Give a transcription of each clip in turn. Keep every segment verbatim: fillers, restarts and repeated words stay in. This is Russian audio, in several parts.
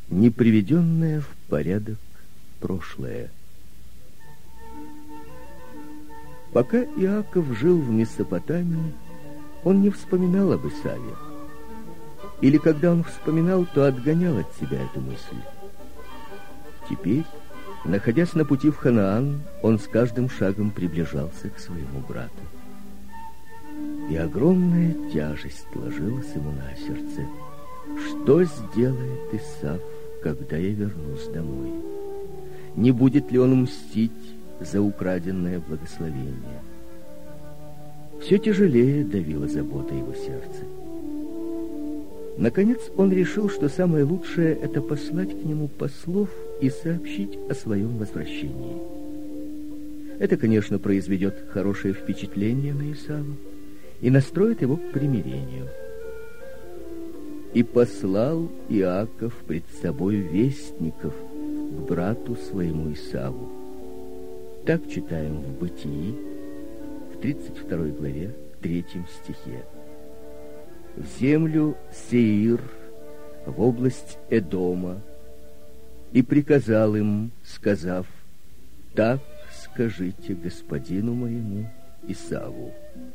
неприведенное в порядок прошлое. Пока Иаков жил в Месопотамии, он не вспоминал об Исаве. Или когда он вспоминал, то отгонял от себя эту мысль. Теперь, находясь на пути в Ханаан, он с каждым шагом приближался к своему брату. И огромная тяжесть ложилась ему на сердце. Что сделает Исав, когда я вернусь домой? Не будет ли он мстить за украденное благословение? Все тяжелее давила забота его сердца. Наконец он решил, что самое лучшее — это послать к нему послов и сообщить о своем возвращении. Это, конечно, произведет хорошее впечатление на Исава и настроит его к примирению. И послал Иаков пред собой вестников к брату своему Исаву. Так читаем в Бытии, в тридцать второй главе, третьем стихе. В землю Сеир, в область Эдома, и приказал им, сказав: так скажите господину моему Исаву.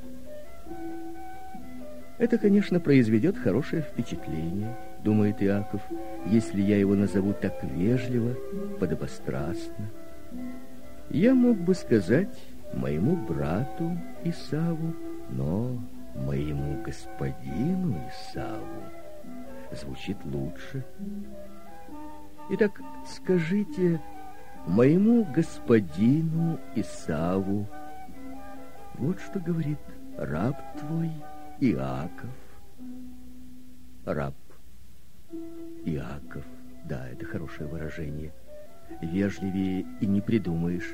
Это, конечно, произведет хорошее впечатление, думает Иаков, если я его назову так вежливо, подобострастно. Я мог бы сказать моему брату Исаву, но моему господину Исаву звучит лучше. Итак, скажите моему господину Исаву: вот что говорит раб твой Иаков. Раб Иаков. Да, это хорошее выражение. Вежливее и не придумаешь.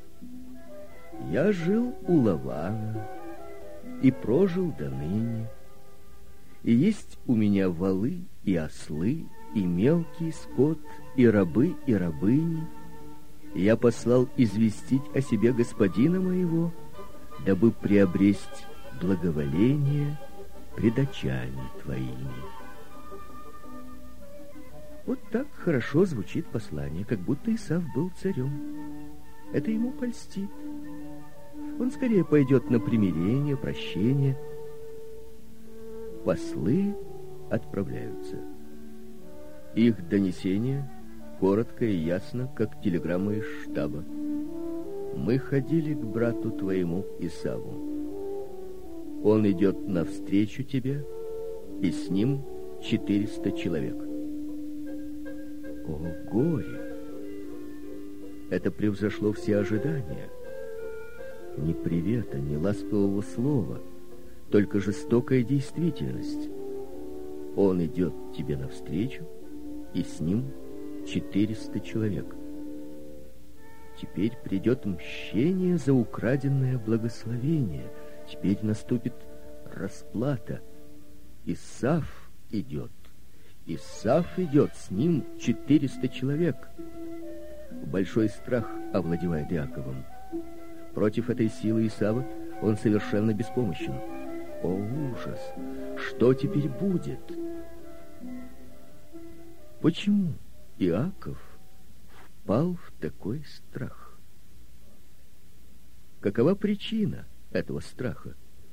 Я жил у Лавана и прожил до ныне. И есть у меня волы и ослы, и мелкий скот, и рабы, и рабыни. И я послал известить о себе господина моего, дабы приобресть благоволение пред очами твоими. Вот так хорошо звучит послание, как будто Исав был царем. Это ему польстит. Он скорее пойдет на примирение, прощение. Послы отправляются. Их донесение коротко и ясно, как телеграмма из штаба. Мы ходили к брату твоему Исаву. Он идет навстречу тебе, и с ним четыреста человек. О, горе! Это превзошло все ожидания. Ни привета, ни ласкового слова, только жестокая действительность. Он идет тебе навстречу, и с ним четыреста человек. Теперь придет мщение за украденное благословение. Теперь наступит расплата. Исав идет. Исав идет, с ним четыреста человек. Большой страх овладевает Иаковом. Против этой силы Исава он совершенно беспомощен. О, ужас! Что теперь будет? Почему Иаков впал в такой страх? Какова причина этого страха?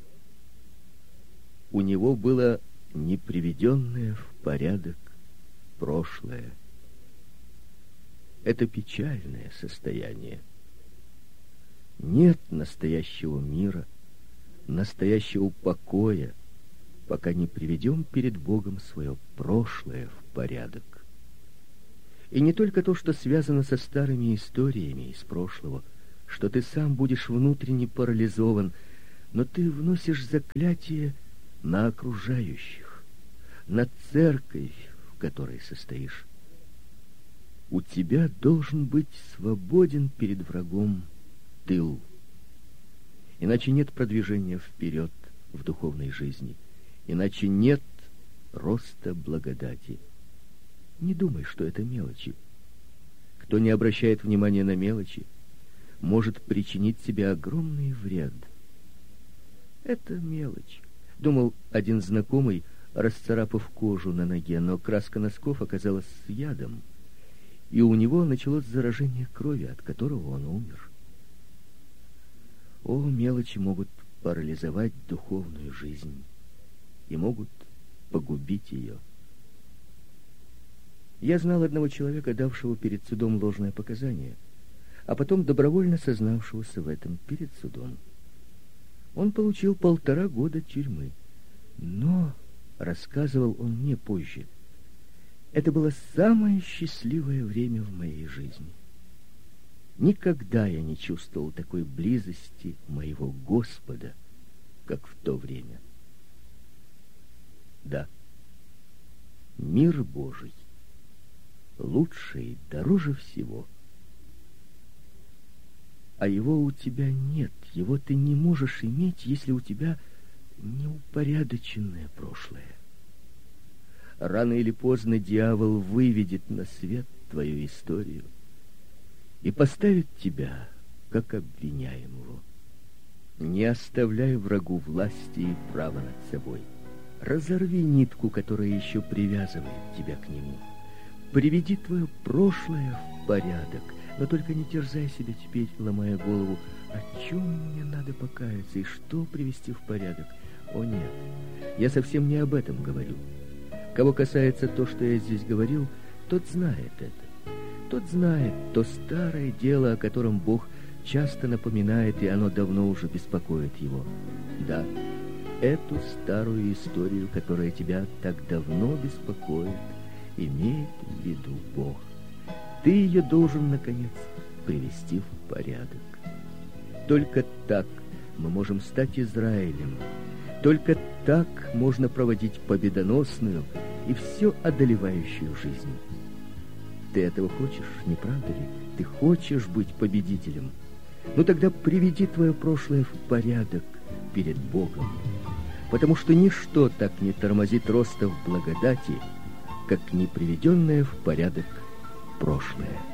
У него было неприведенное в порядок прошлое. Это печальное состояние. Нет настоящего мира, настоящего покоя, пока не приведем перед Богом свое прошлое в порядок. И не только то, что связано со старыми историями из прошлого, что ты сам будешь внутренне парализован, но ты вносишь заклятие на окружающих, на церковь, в которой состоишь. У тебя должен быть свободен перед врагом тыл. Иначе нет продвижения вперед в духовной жизни. Иначе нет роста благодати. Не думай, что это мелочи. Кто не обращает внимания на мелочи, может причинить себе огромный вред. Это мелочь, думал один знакомый, расцарапав кожу на ноге, но краска носков оказалась с ядом, и у него началось заражение крови, от которого он умер. О, мелочи могут парализовать духовную жизнь и могут погубить ее. Я знал одного человека, давшего перед судом ложное показание, а потом добровольно сознавшегося в этом перед судом. Он получил полтора года тюрьмы, но, рассказывал он мне позже, это было самое счастливое время в моей жизни. Никогда я не чувствовал такой близости моего Господа, как в то время. Да, мир Божий лучше и дороже всего. А его у тебя нет, его ты не можешь иметь, если у тебя неупорядоченное прошлое. Рано или поздно дьявол выведет на свет твою историю и поставит тебя как обвиняемого. Не оставляй врагу власти и права над собой. Разорви нитку, которая еще привязывает тебя к нему. Приведи твое прошлое в порядок, но только не терзай себя теперь, ломая голову, о чем мне надо покаяться и что привести в порядок. О нет, я совсем не об этом говорю. Кого касается то, что я здесь говорил, тот знает это. Тот знает то старое дело, о котором Бог часто напоминает, и оно давно уже беспокоит его. Да, эту старую историю, которая тебя так давно беспокоит, имеет в виду Бог. Ты ее должен, наконец, привести в порядок. Только так мы можем стать Израилем. Только так можно проводить победоносную и все одолевающую жизнь. Ты этого хочешь, не правда ли? Ты хочешь быть победителем? Ну тогда приведи твое прошлое в порядок перед Богом, потому что ничто так не тормозит роста в благодати, как неприведенное в порядок прошлое.